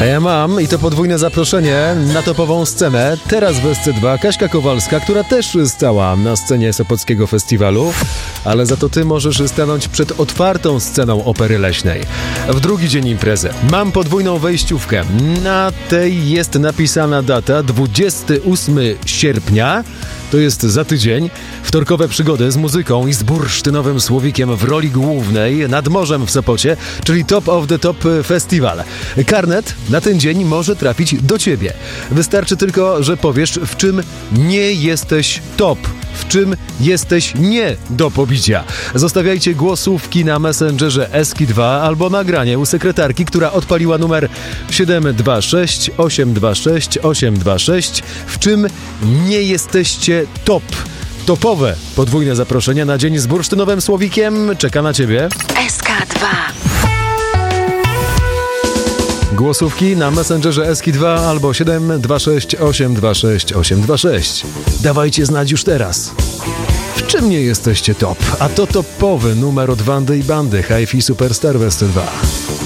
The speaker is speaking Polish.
A ja mam, i to podwójne zaproszenie na topową scenę. Teraz w SC2 Kaśka Kowalska, która też stała na scenie Sopockiego Festiwalu, ale za to ty możesz stanąć przed otwartą sceną Opery Leśnej. W drugi dzień imprezy mam podwójną wejściówkę. Na tej jest napisana data 28 sierpnia. To jest za tydzień. Wtorkowe przygody z muzyką i z bursztynowym Słowikiem w roli głównej nad morzem w Sopocie, czyli Top of the Top Festival. Karnet na ten dzień może trafić do ciebie. Wystarczy tylko, że powiesz, w czym nie jesteś top, w czym jesteś nie do pobicia. Zostawiajcie głosówki na Messengerze Eski2 albo nagranie u sekretarki, która odpaliła numer 726 826 826. W czym nie jesteście top. Topowe podwójne zaproszenie na dzień z bursztynowym Słowikiem czeka na ciebie. SK2. Głosówki na Messengerze Eski2 albo 726 826 826. Dawajcie znać już teraz. W czym nie jesteście top? A to topowy numer od Wandy i Bandy, Hi-Fi Superstar w SC2.